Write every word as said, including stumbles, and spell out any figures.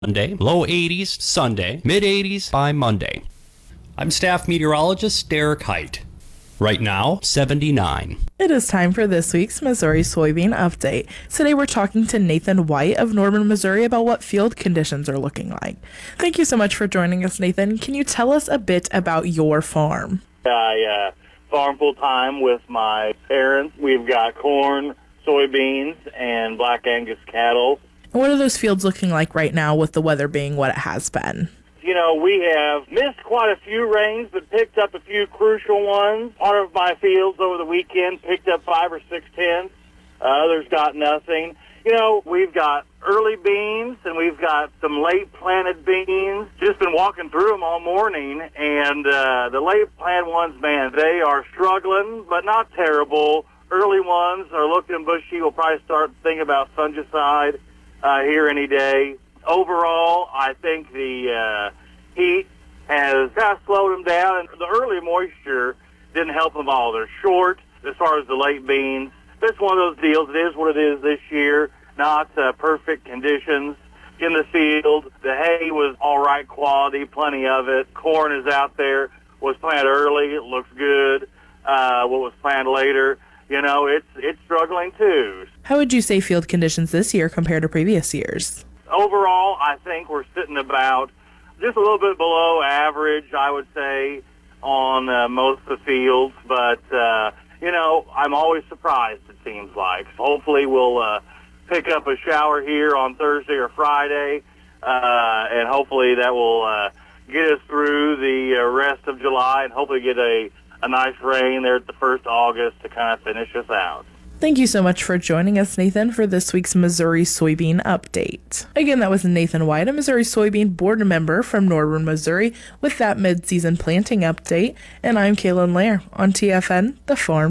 Monday, low eighties Sunday, mid eighties by Monday. I'm staff meteorologist Derek Height. Right now, seventy-nine. It is time for this week's Missouri Soybean Update. Today we're talking to Nathan White of Norman, Missouri about what field conditions are looking like. Thank you so much for joining us, Nathan. Can you tell us a bit about your farm? I uh, farm full-time with my parents. We've got corn, soybeans, and Black Angus cattle. And what are those fields looking like right now with the weather being what it has been? You know, we have missed quite a few rains, but picked up a few crucial ones. Part of my fields over the weekend picked up five or six tenths. Uh, others got nothing. You know, we've got early beans, and we've got some late planted beans. Just been walking through them all morning, and uh, the late planted ones, man, they are struggling, but not terrible. Early ones are looking bushy. We'll probably start thinking about fungicide uh, here any day. Overall, I think the uh, heat has kind of slowed them down, and the early moisture didn't help them all. They're short as far as the late beans. It's one of those deals. It is what it is this year. Not uh, perfect conditions in the field. The hay was all right quality, plenty of it. Corn is out there. Was planted early. It looks good. Uh, what was planted later, you know, it's it's struggling too. How would you say field conditions this year compared to previous years? Overall, I think we're sitting about just a little bit below average, I would say, on uh, most of the fields. But, uh, you know, I'm always surprised, it seems like. Hopefully we'll uh, pick up a shower here on Thursday or Friday, uh, and hopefully that will uh, get us through the uh, rest of July and hopefully get a, a nice rain there at the first of August to kind of finish us out. Thank you so much for joining us, Nathan, for this week's Missouri Soybean Update. Again, that was Nathan White, a Missouri Soybean Board member from Norman, Missouri, with that mid-season planting update. And I'm Kaylin Lair on T F N, The Farm